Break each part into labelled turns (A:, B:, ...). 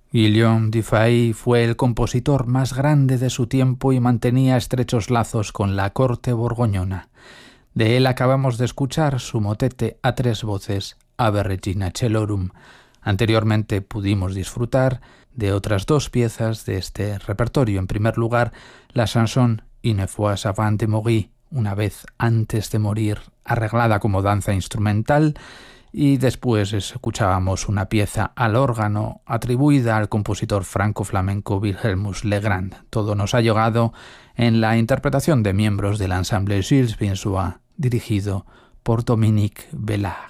A: Guillaume Dufay fue el compositor más grande de su tiempo y mantenía estrechos lazos con la corte borgoñona. De él acabamos de escuchar su motete a tres voces, Ave Regina Celorum. Anteriormente pudimos disfrutar de otras dos piezas de este repertorio. En primer lugar, la chanson Une fois avant de mourir, una vez antes de morir, arreglada como danza instrumental, y después escuchábamos una pieza al órgano atribuida al compositor franco-flamenco Wilhelmus Legrand. Todo nos ha llegado en la interpretación de miembros del ensemble Gilles Binsois, dirigido por Dominique Bellard.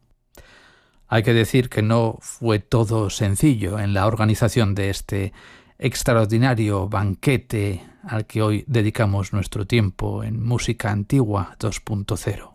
A: Hay que decir que no fue todo sencillo en la organización de este extraordinario banquete al que hoy dedicamos nuestro tiempo en Música Antigua 2.0.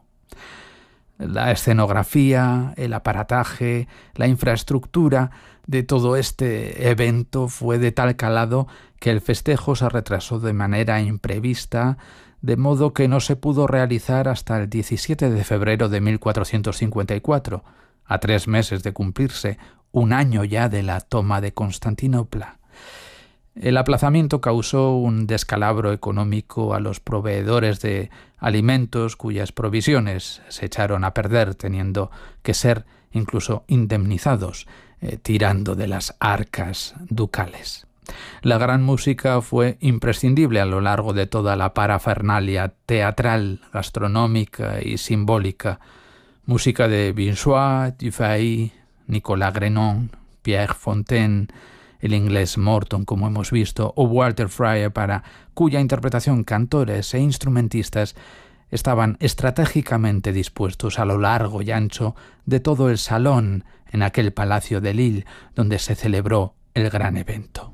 A: La escenografía, el aparataje, la infraestructura de todo este evento fue de tal calado que el festejo se retrasó de manera imprevista, de modo que no se pudo realizar hasta el 17 de febrero de 1454, a 3 meses de cumplirse un año ya de la toma de Constantinopla. El aplazamiento causó un descalabro económico a los proveedores de alimentos cuyas provisiones se echaron a perder, teniendo que ser incluso indemnizados, tirando de las arcas ducales. La gran música fue imprescindible a lo largo de toda la parafernalia teatral, gastronómica y simbólica. Música de Binsois, Dufay, Nicolas Grenon, Pierre Fontaine, el inglés Morton, como hemos visto, o Walter Fryer, para cuya interpretación cantores e instrumentistas estaban estratégicamente dispuestos a lo largo y ancho de todo el salón en aquel palacio de Lille donde se celebró el gran evento.